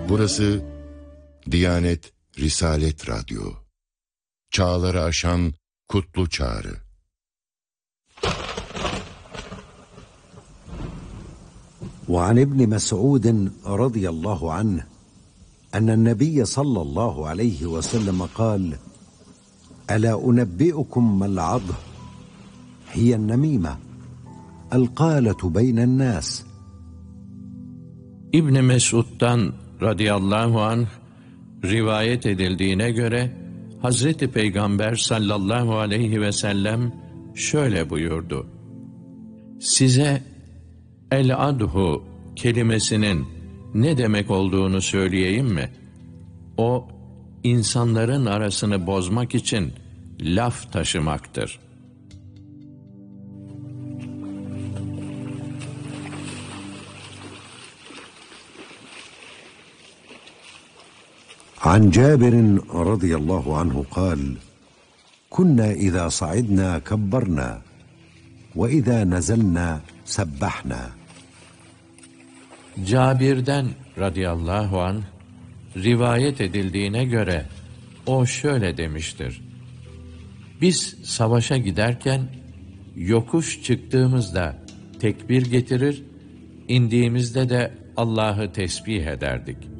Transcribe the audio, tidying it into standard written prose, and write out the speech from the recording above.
Burası Diyanet Risalet Radyo. Çağları aşan kutlu çağrı. وعن ابن مسعود رضي الله عنه أن النبي صلى الله عليه وسلم قال: ألا أنبئكم ما العضه؟ هي النميمة القالة بين الناس. İbn Mesud'dan radıyallahu anh rivayet edildiğine göre Hazreti Peygamber sallallahu aleyhi ve sellem şöyle buyurdu: Size el-adhu kelimesinin ne demek olduğunu söyleyeyim mi? O, insanların arasını bozmak için laf taşımaktır. عن جابر رضي الله عنه قال: كنا إذا صعدنا كبرنا وإذا نزلنا سبحنا. Cabir'den radıyallahu anh rivayet edildiğine göre o şöyle demiştir: Biz savaşa giderken yokuş çıktığımızda tekbir getirir, indiğimizde de Allah'ı tesbih ederdik.